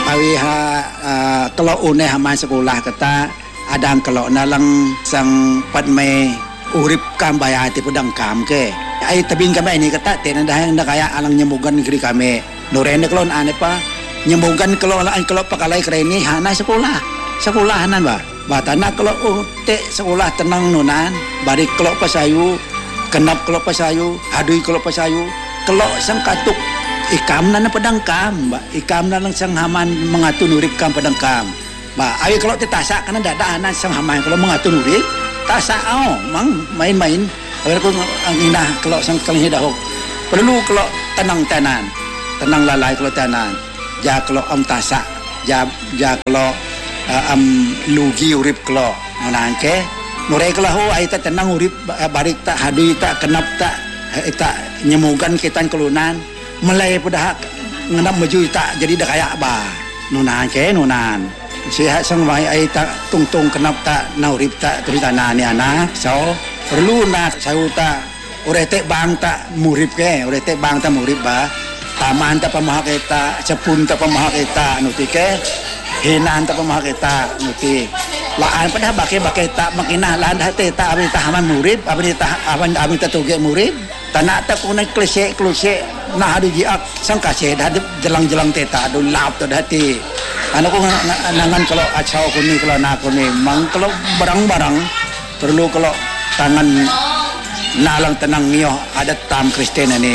awi kalau une haman sekolah kata adang kalau nalang sang padme urip kam bayati pedang kam ke ai tabing kami ini kata tenan dah kaya alang nyemugan negeri kami norene kelon ane pa nyemugan kalau pakalai kereni hana sekolahanan ba batana kalau te sekolah tenang nunan bari kalau pasayu kenap kalau pasayu hadui kalau pasayu kalau sang katuk ikam na pedang kam ba ikam na lang sang haman mengatur urip kam pedang kam ba ai kalau tetasa kana dadahanan sang haman kalau mengatur urip tasa mang main-main kalau ang ina kalau sang kalih dahok perlu kalau tenang lalai kalau tenan ja kalau tasa ja kalau lugi urip kalau nanke murai kalau ai ta tenang urip barik tak hadui tak kenap tak nyemugan kitan kelunan melai pada ngenap maju tak jadi dah kaya ba nunan sihat sang mai ai tak tung kenap tak naurip tak turitana ni anak so perlu nak saya tak urete bang tak murip ke urete bang tak murip ba taman tak pamah kita cepun tak pamah kita nuti ke hinan tak pamah kita nuti laan pada bakai tak makinah lan hati tak abis tahaman murip abis tak tuge murip tanah tak kuna klise nah ada jiak sang kasih dah jelang teta do lap tu hati anak ko nangan kalau acau kuni kalau nak kuni mang kalau barang-barang perlu kalau tangan nalang tenang nio ada tam Kristen ini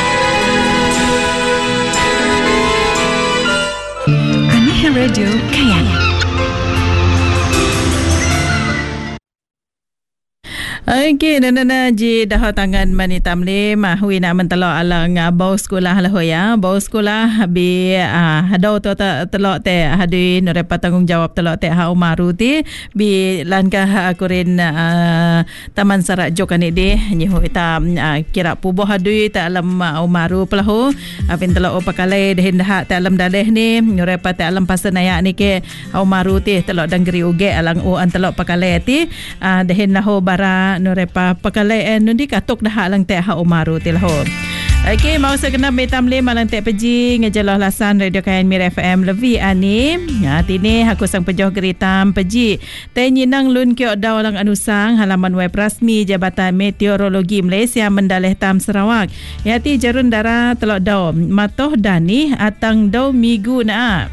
Aneh Radio Kayan. Okey, nana ji dah tangan mani tamle mahui nak mentelok alang bau sekolah lah ya. Bau sekolah bi hadau tu telok te hadi norepa tanggungjawab telok te ha umaru ti bi langkah kurin taman sarak jokan ide nyihu ita kira puboh hadi ta alam umaru pelahu apin telok pakalai dehin dah ta alam daleh ni norepa ta alam pasenaya ni ke umaru ti telok danggeri uge alang an telok pakalai ti dehin lahu bara norepa pakalai nundi katok dah alang te ha umaru ti lahu. Okey, mau segenap metam le malang tek peji ngejelah lasan Radio Kayan Mir FM levi ani. Tini aku sang pejoh geritam peji. Te nyinang lun kiok daw lang anusang halaman web rasmi Jabatan Meteorologi Malaysia mendaleh tam Sarawak. Yati jarun dara telok daw matoh dani atang daw migu na.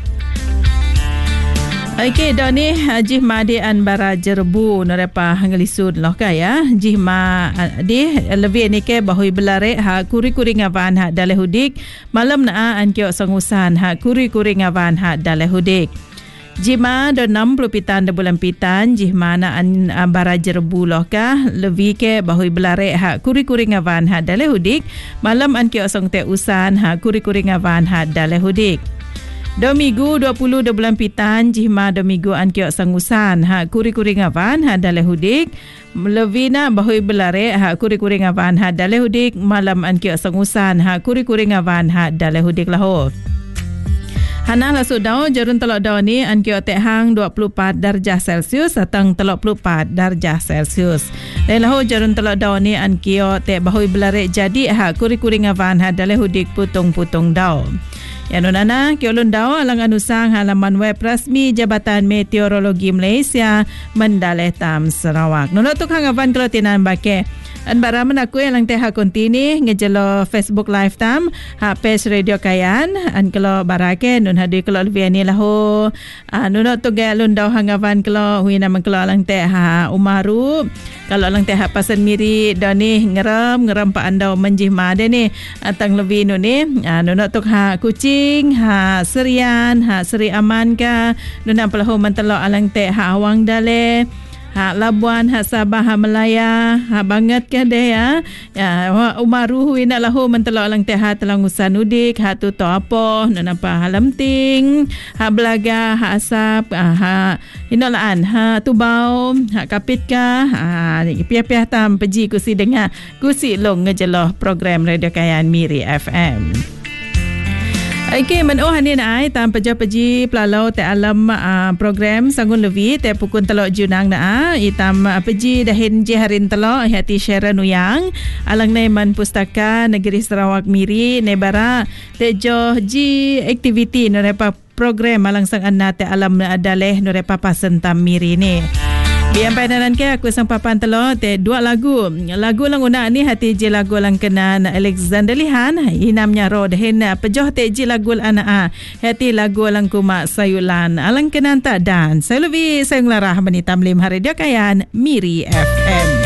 Okey, dah ni jih madi an bara jerbu norepa ngalisud loh ka ya. Jih ma di lebih ni ke bahui belare ha kuri-kuri ngawan ha daleh hudik malam na an kiok sangusan ha kuri-kuri ngawan ha daleh hudik. Jima do 60 pitan de bulan pitan jih mana an bara jerbu loh ka lebih ke bahui belare ha kuri-kuri ngawan ha daleh hudik malam an kiok sang te usan ha kuri-kuri ngawan ha daleh hudik. Domigu 20 de bulan pitan jihma domigu an kiok sangusan ha kuri-kuri ngawan ha daleh hudik levina bahui belare ha kuri-kuri ngawan ha daleh hudik malam an kiok sangusan ha kuri-kuri ngawan ha daleh hudik lahu. Hana lasu daun jarun telok daun ni an kiok tek hang 24 darjah Celsius atang 34 darjah Celsius. Dan lahu jarun telok daun ni an kiok tek bahui belare jadi ha kuri-kuri ngawan ha daleh hudik putung-putung daun. Ya nunana kiolun daw alang anusang halaman web rasmi Jabatan Meteorologi Malaysia mendaleh tam Sarawak. Nunotuk hangavan kalau tinan bake. An baraman aku yang teh ha kontini ngejelo Facebook live tam ha page Radio Kayan an kalau barake nun hadi kalau viani lahu nunotuk galun daw hangavan kalau hui nama kalau lang teh ha umaru kalau lang teh ha pasan miri dani ngeram pa andau menjih made ni atang lebih nu ni nunotuk ha kucing ha serian ha seri aman ka nunam pelahu mentelok alang teh ha awang dale ha Labuan ha Sabah ha Melaya ha banget ke deh ya umaru hui nak lahu mentelok alang teh ha telangusan udik ha tu to apa nampa halam ting ha belaga ha asap ha inolaan ha tubau ha kapitka ha piah-piah tam peji kusi dengar kusi long ngejeloh program Radio Kayan Miri FM. Okey, menuh ni ai tam peji pelalau te alam program sangun levi te pukun telok junang na itam peji dahin jiharin telok hati Sharon Uyang alang neman pustaka negeri Sarawak Miri nebara te jo ji aktiviti norepa program malangsang anate alam na adaleh nore papa sentam miri ni. Biar padanan ke aku sang papan telo te dua lagu lang una ni hati je lagu lang kenan Alexander Lihan inamnya Rod hen pejoh te je lagu ana hati lagu lang kuma sayulan alang kenan tak dan saya lebih saya ngelarah menita melim hari dia kayan Miri FM.